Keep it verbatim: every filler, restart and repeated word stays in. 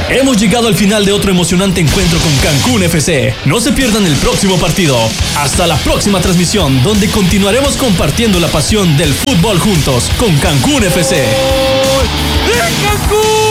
Hemos llegado al final de otro emocionante encuentro con Cancún F C. No se pierdan el próximo partido. Hasta la próxima transmisión, donde continuaremos compartiendo la pasión del fútbol juntos con Cancún F C. ¡En Cancún!